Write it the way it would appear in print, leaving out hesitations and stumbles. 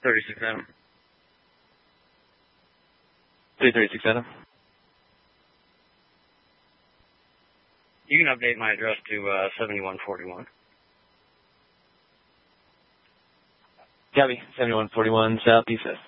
336 Adam. 336 Adam. You can update my address to 7141. Copy. 7141 Southeast.